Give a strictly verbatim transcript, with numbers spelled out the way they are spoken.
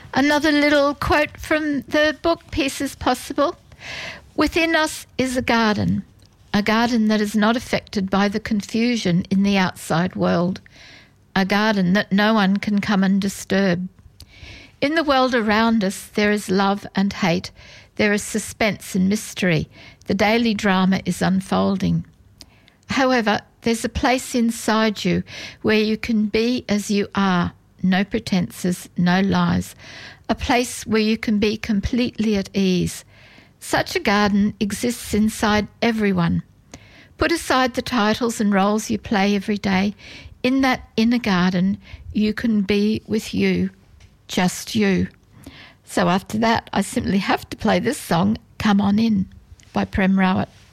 Another little quote from the book, Pieces Possible. Within us is a garden, a garden that is not affected by the confusion in the outside world, a garden that no one can come and disturb. In the world around us, there is love and hate. There is suspense and mystery. The daily drama is unfolding. However, there's a place inside you where you can be as you are, no pretences, no lies, a place where you can be completely at ease. Such a garden exists inside everyone. Put aside the titles and roles you play every day. In that inner garden, you can be with you, just you. So after that, I simply have to play this song, Come On In, by Prem Rawat.